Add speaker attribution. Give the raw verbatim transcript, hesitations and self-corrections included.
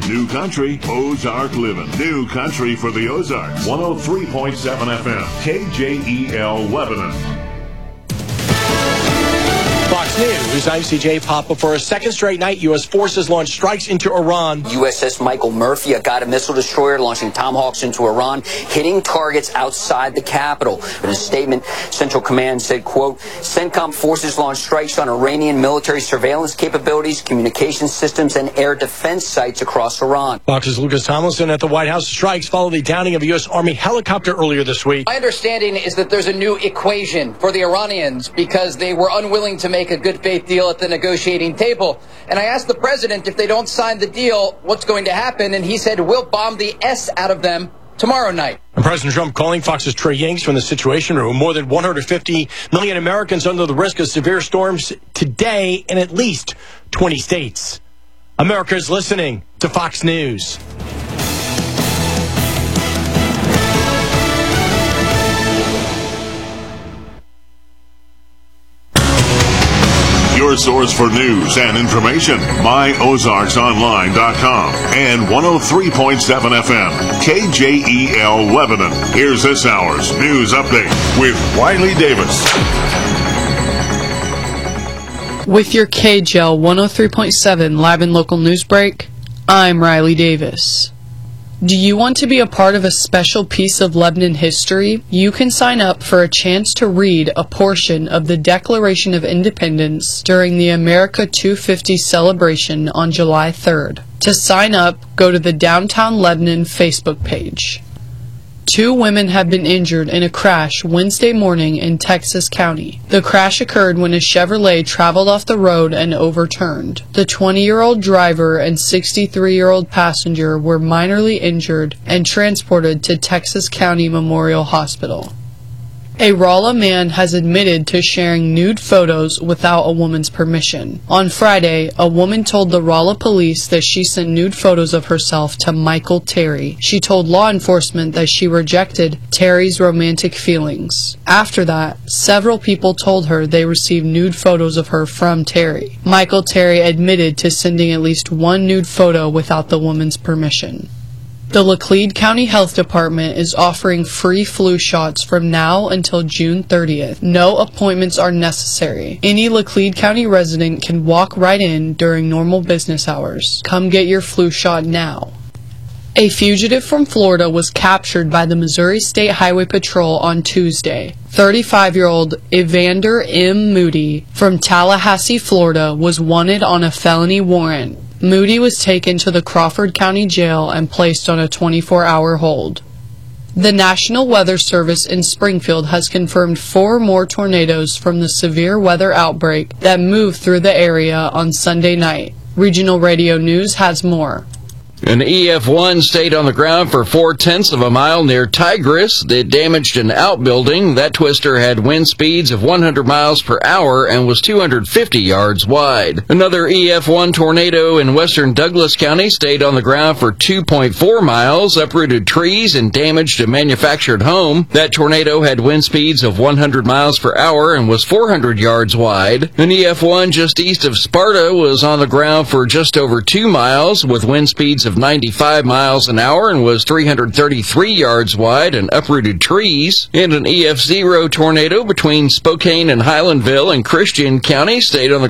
Speaker 1: New country, Ozark living. New country for the Ozarks. one oh three point seven F M, K J E L Lebanon.
Speaker 2: Fox News, I'm C J Papa. For a second straight night, U S forces launched strikes into Iran.
Speaker 3: U S S Michael Murphy, a guided missile destroyer, launching Tomahawks into Iran, hitting targets outside the capital. In a statement, Central Command said, quote, CENTCOM forces launched strikes on Iranian military surveillance capabilities, communication systems, and air defense sites across Iran.
Speaker 2: Fox's Lucas Tomlinson at the White House. Strikes follow the downing of a U S Army helicopter earlier this week.
Speaker 4: My understanding is that there's a new equation for the Iranians because they were unwilling to make a good faith deal at the negotiating table. And I asked the president if they don't sign the deal, what's going to happen? And he said, we'll bomb the S out of them tomorrow night.
Speaker 2: And President Trump calling Fox's Trey Yanks from the Situation Room. More than one hundred fifty million Americans under the risk of severe storms today in at least twenty states. America is listening to Fox News.
Speaker 1: Your source for news and information, my ozarks online dot com and one oh three point seven F M, K J E L Lebanon. Here's this hour's news update with Riley Davis.
Speaker 5: With your K J L one oh three point seven Live and Local News Break, I'm Riley Davis. Do you want to be a part of a special piece of Lebanon history? You can sign up for a chance to read a portion of the Declaration of Independence during the America two fifty celebration on July third. To sign up, go to the Downtown Lebanon Facebook page. Two women have been injured in a crash Wednesday morning in Texas County. The crash occurred when a Chevrolet traveled off the road and overturned. The twenty-year-old driver and sixty-three-year-old passenger were minorly injured and transported to Texas County Memorial Hospital. A Rolla man has admitted to sharing nude photos without a woman's permission. On Friday, a woman told the Rolla police that she sent nude photos of herself to Michael Terry. She told law enforcement that she rejected Terry's romantic feelings. After that, several people told her they received nude photos of her from Terry. Michael Terry admitted to sending at least one nude photo without the woman's permission. The Laclede County Health Department is offering free flu shots from now until June thirtieth. No appointments are necessary. Any Laclede County resident can walk right in during normal business hours. Come get your flu shot now. A fugitive from Florida was captured by the Missouri State Highway Patrol on Tuesday. thirty-five-year-old Evander M. Moody from Tallahassee, Florida, was wanted on a felony warrant. Moody was taken to the Crawford County Jail and placed on a twenty-four hour hold. The National Weather Service in Springfield has confirmed four more tornadoes from the severe weather outbreak that moved through the area on Sunday night. Regional Radio News has more.
Speaker 6: An E F one stayed on the ground for four-tenths of a mile near Tigris. It damaged an outbuilding. That twister had wind speeds of one hundred miles per hour and was two hundred fifty yards wide. Another E F one tornado in western Douglas County stayed on the ground for two point four miles, uprooted trees, and damaged a manufactured home. That tornado had wind speeds of one hundred miles per hour and was four hundred yards wide. An E F one just east of Sparta was on the ground for just over two miles with wind speeds of ninety-five miles an hour and was three hundred thirty-three yards wide and uprooted trees. And an E F zero tornado between Spokane and Highlandville in Christian County stayed on the